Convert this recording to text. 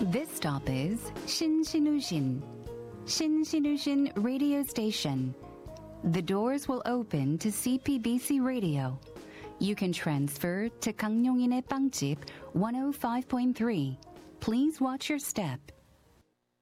This stop is Shinshinu-shin, Shinshinu-shin radio station. The doors will open to CPBC radio. You can transfer to Gangnyeong인의 빵집 105.3. Please watch your step.